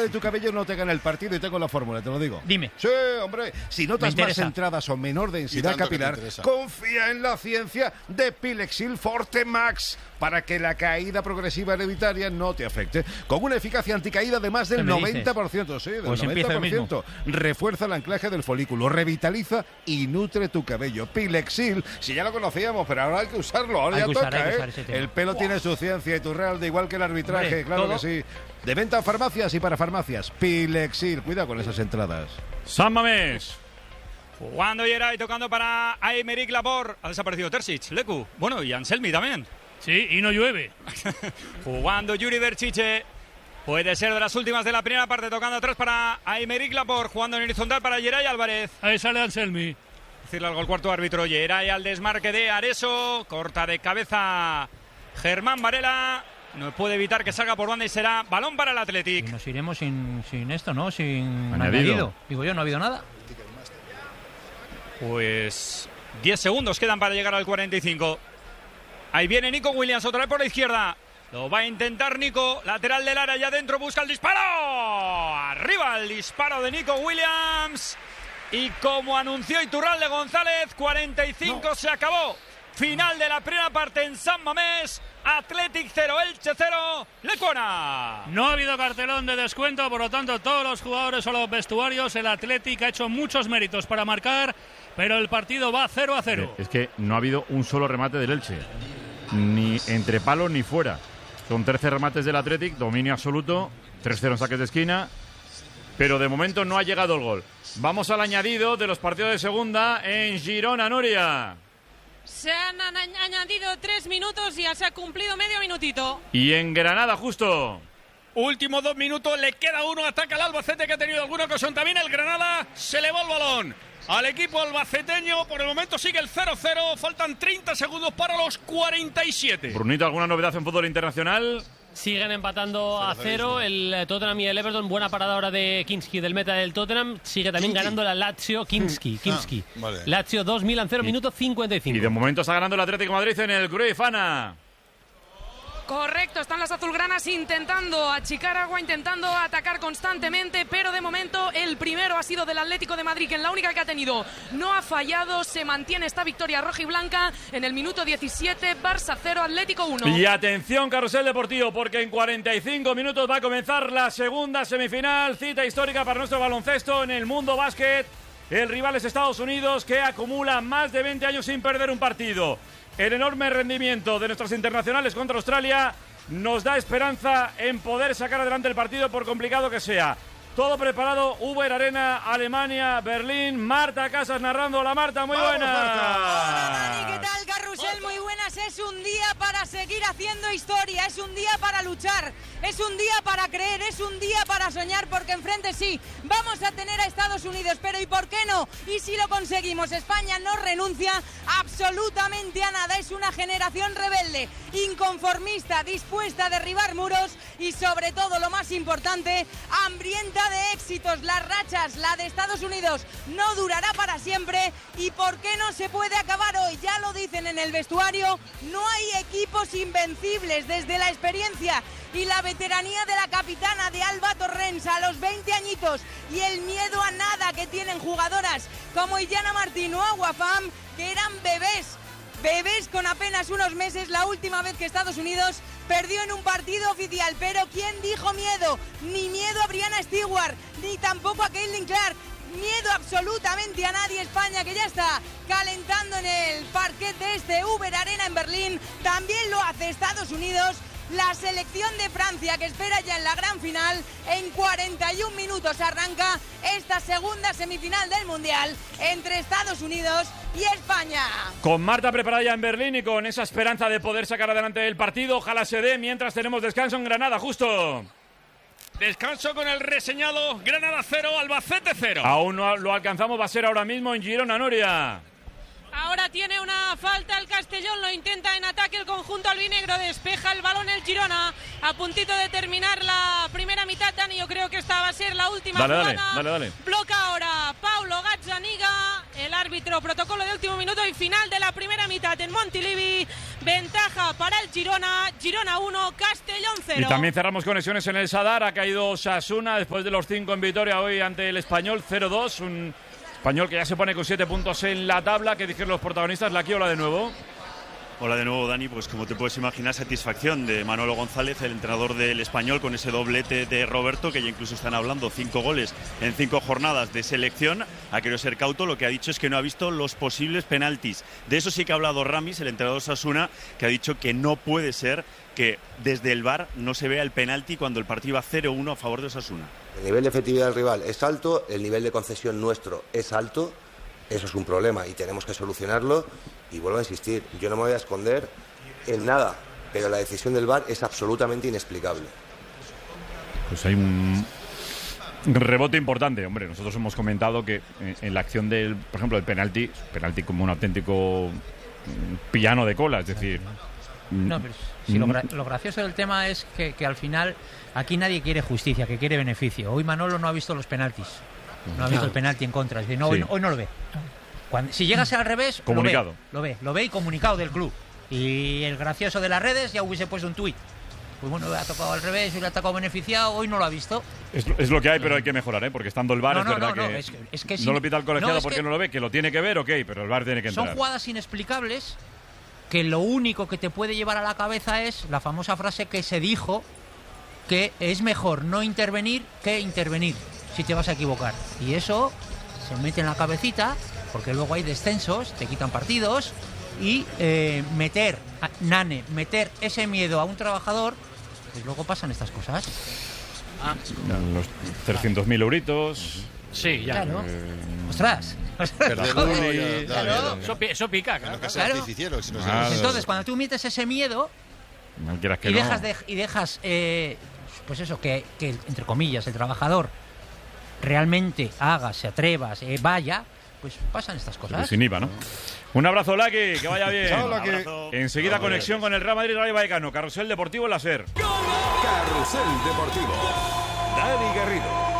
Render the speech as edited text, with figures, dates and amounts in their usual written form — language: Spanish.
de tu cabello no te gana el partido y tengo la fórmula, te lo digo. Dime. Sí, hombre. Si notas más entradas o menor densidad capilar, confía en la ciencia de Pilexil Forte Max para que la caída progresiva hereditaria no te afecte. Con una eficacia anticaída de más del 90%. Sí, del pues 90%. Refuerza el anclaje del folículo, revitaliza y nutre tu cabello. Pilexil, si ya lo conocíamos, pero ahora hay que usarlo. Ahora ya toca, ¿eh? El pelo tiene su ciencia y tu real, de igual que el arbitraje, hombre, claro que sí. De venta a farmacias y para farmacias. Pilexil, cuidado con esas entradas. San Mamés. Jugando Geray, tocando para Aymeric Laporte. Ha desaparecido Terzic, Lecu. Bueno, y Anselmi también. Sí, y no llueve. Jugando Yuri Berchiche. Puede ser de las últimas de la primera parte, tocando atrás para Aymeric Laporte. Jugando en horizontal para Geray Álvarez. Ahí sale Anselmi. Decirle algo al cuarto árbitro. Geray al desmarque de Areso. Corta de cabeza Germán Varela. No puede evitar que salga por banda y será balón para el Athletic. Y nos iremos sin esto, ¿no? Sin añadido. Digo yo, no ha habido nada. Pues 10 segundos quedan para llegar al 45. Ahí viene Nico Williams otra vez por la izquierda. Lo va a intentar Nico. Lateral del área allá adentro. Busca el disparo. Arriba el disparo de Nico Williams. Y como anunció Iturralde González, 45 se acabó. Final de la primera parte en San Mamés. Athletic 0, Elche 0, Lecuona. No ha habido cartelón de descuento, por lo tanto todos los jugadores o los vestuarios, el Athletic ha hecho muchos méritos para marcar, pero el partido va 0-0. Es que no ha habido un solo remate del Elche, ni entre palos ni fuera. Son 13 remates del Athletic, dominio absoluto, 3-0 en saques de esquina, pero de momento no ha llegado el gol. Vamos al añadido de los partidos de segunda en Girona, Nuria. Se han añadido 3 minutos y ya se ha cumplido medio minutito. Y en Granada, justo. Últimos 2 minutos, le queda uno, ataca el Albacete que ha tenido alguna ocasión también. El Granada se le va el balón al equipo albaceteño. Por el momento sigue el 0-0, faltan 30 segundos para los 47. Brunito, ¿alguna novedad en fútbol internacional? Siguen empatando a 0 el Tottenham y el Everton. Buena parada ahora de Kinski, del meta del Tottenham. Sigue también ganando la Lazio. Kinski. Vale. Lazio 2, Milan 0, minuto 55. Y de momento está ganando el Atlético de Madrid en el Cruyff, Ana. Correcto, están las azulgranas intentando achicar agua, intentando atacar constantemente, pero de momento el primero ha sido del Atlético de Madrid, que en la única que ha tenido no ha fallado. Se mantiene esta victoria roja y blanca en el minuto 17, Barça 0, Atlético 1. Y atención, carrusel deportivo, porque en 45 minutos va a comenzar la segunda semifinal, cita histórica para nuestro baloncesto en el mundo básquet. El rival es Estados Unidos, que acumula más de 20 años sin perder un partido. El enorme rendimiento de nuestros internacionales contra Australia nos da esperanza en poder sacar adelante el partido, por complicado que sea. Todo preparado, Uber Arena, Alemania, Berlín. Marta Casas narrando. Hola Marta, muy buenas. Hola Dani, ¿qué tal? Carrusel, muy buenas. Es un día para seguir haciendo historia, es un día para luchar, es un día para creer, es un día para soñar, porque enfrente sí, vamos a tener a Estados Unidos, pero ¿y por qué no? Y si lo conseguimos, España no renuncia absolutamente a nada. Es una generación rebelde, inconformista, dispuesta a derribar muros y sobre todo, lo más importante, hambrienta de éxitos. Las rachas, la de Estados Unidos, no durará para siempre. ¿Y por qué no se puede acabar hoy? Ya lo dicen en el vestuario, no hay equipos invencibles. Desde la experiencia y la veteranía de la capitana de Alba Torrens a los 20 añitos y el miedo a nada que tienen jugadoras como Illana Martín o Aguafam, que eran bebés con apenas unos meses la última vez que Estados Unidos perdió en un partido oficial. Pero ¿quién dijo miedo? Ni miedo a Brianna Stewart, ni tampoco a Caitlin Clark. Miedo absolutamente a nadie. España, que ya está calentando en el parquet de este Uber Arena en Berlín, también lo hace Estados Unidos. La selección de Francia, que espera ya en la gran final. En 41 minutos arranca esta segunda semifinal del Mundial entre Estados Unidos y España. Con Marta preparada ya en Berlín y con esa esperanza de poder sacar adelante el partido. Ojalá se dé mientras tenemos descanso en Granada, justo. Descanso con el reseñado. Granada 0, Albacete 0. Aún no lo alcanzamos, va a ser ahora mismo en Girona, Nuria. Ahora tiene una falta el Castellón, lo intenta en ataque el conjunto albinegro, despeja el balón el Girona, a puntito de terminar la primera mitad. Dani, yo creo que esta va a ser la última jugada. Dale. Bloca ahora Paulo Gazzaniga, el árbitro, protocolo de último minuto y final de la primera mitad en Montilivi. Ventaja para el Girona, Girona 1, Castellón 0. Y también cerramos conexiones en el Sadar. Ha caído Osasuna después de los 5 en Vitoria hoy ante el Español 0-2. Un Español que ya se pone con 7 puntos en la tabla. ¿Qué dijeron los protagonistas? La Quiola de nuevo. Hola de nuevo, Dani. Pues como te puedes imaginar, satisfacción de Manolo González, el entrenador del Español, con ese doblete de Roberto, que ya incluso están hablando 5 goles en 5 jornadas de selección. Ha querido ser cauto, lo que ha dicho es que no ha visto los posibles penaltis. De eso sí que ha hablado Ramis, el entrenador de Osasuna, que ha dicho que no puede ser que desde el VAR no se vea el penalti cuando el partido va 0-1 a favor de Osasuna. El nivel de efectividad del rival es alto, el nivel de concesión nuestro es alto. Eso es un problema y tenemos que solucionarlo. Y vuelvo a insistir, yo no me voy a esconder en nada, pero la decisión del VAR es absolutamente inexplicable. Pues hay un rebote importante. Hombre, nosotros hemos comentado que en la acción del, por ejemplo, el penalti como un auténtico piano de cola, es decir... No, pero si lo gracioso del tema es que al final aquí nadie quiere justicia, que quiere beneficio. Hoy Manolo no ha visto los penaltis. No ha visto el penalti en contra. Es decir, no, hoy no lo ve. Si llegase al revés, comunicado. Lo ve y comunicado del club. Y el gracioso de las redes ya hubiese puesto un tuit. Pues bueno, le ha tocado al revés y le ha tocado beneficiado, hoy no lo ha visto. Es lo que hay, pero hay que mejorar, ¿eh? Porque estando el VAR es verdad que no lo pita el colegiado porque no lo ve, que lo tiene que ver, ok, pero el VAR tiene que entrar. Son jugadas inexplicables que lo único que te puede llevar a la cabeza es la famosa frase que se dijo, que es mejor no intervenir que intervenir si te vas a equivocar. Y eso se mete en la cabecita, porque luego hay descensos, te quitan partidos, y meter ese miedo a un trabajador, pues luego pasan estas cosas. Los 300.000 euritos. Sí, ya. Claro. ¡Ostras! Eso pica, claro. Entonces, cuando tú metes ese miedo y dejas pues eso, que entre comillas el trabajador realmente haga, se atreva, vaya, pues pasan estas cosas. Sin IVA, ¿no? Un abrazo, Laki, que vaya bien. Chao, Laki. Enseguida conexión con el Real Madrid Rayo Vallecano. Carrusel Deportivo en la SER. Carrusel Deportivo. Dani Garrido.